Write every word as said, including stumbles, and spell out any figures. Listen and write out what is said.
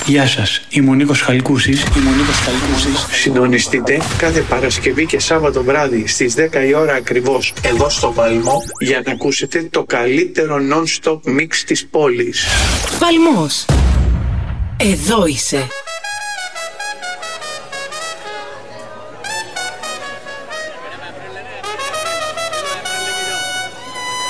Γεια σας, είμαι ο Νίκος Χαλκούσης. Είμαι ο Νίκος Χαλκούσης. Συντονιστείτε κάθε Παρασκευή και Σάββατο βράδυ στις δέκα η ώρα ακριβώς εδώ στο Παλμό για να ακούσετε το καλύτερο non-stop mix της πόλης. Παλμός. Εδώ είσαι.